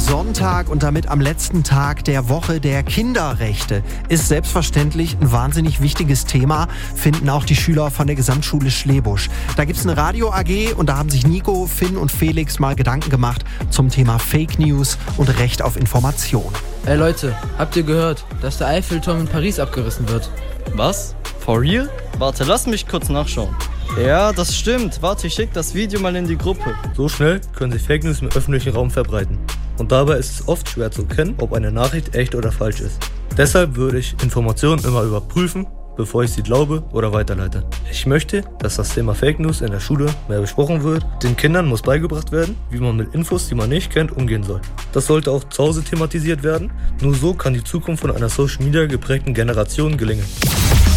Sonntag und damit am letzten Tag der Woche der Kinderrechte ist selbstverständlich ein wahnsinnig wichtiges Thema, finden auch die Schüler von der Gesamtschule Schlebusch. Da gibt es eine Radio-AG und da haben sich Nico, Finn und Felix mal Gedanken gemacht zum Thema Fake News und Recht auf Information. Ey Leute, habt ihr gehört, dass der Eiffelturm in Paris abgerissen wird? Was? For real? Warte, lass mich kurz nachschauen. Ja, das stimmt. Warte, ich schick das Video mal in die Gruppe. So schnell können sich Fake News im öffentlichen Raum verbreiten. Und dabei ist es oft schwer zu erkennen, ob eine Nachricht echt oder falsch ist. Deshalb würde ich Informationen immer überprüfen, bevor ich sie glaube oder weiterleite. Ich möchte, dass das Thema Fake News in der Schule mehr besprochen wird. Den Kindern muss beigebracht werden, wie man mit Infos, die man nicht kennt, umgehen soll. Das sollte auch zu Hause thematisiert werden. Nur so kann die Zukunft von einer Social Media geprägten Generation gelingen.